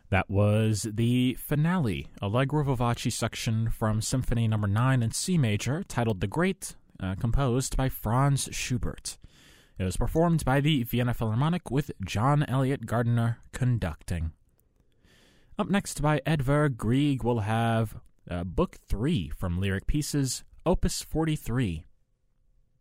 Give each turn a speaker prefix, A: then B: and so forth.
A: That was the finale, Allegro Vivace section from Symphony No. 9 in C major, titled The Great, composed by Franz Schubert. It was performed by the Vienna Philharmonic with John Elliott Gardiner conducting. Up next by Edvard Grieg, we'll have Book 3 from Lyric Pieces, Opus 43.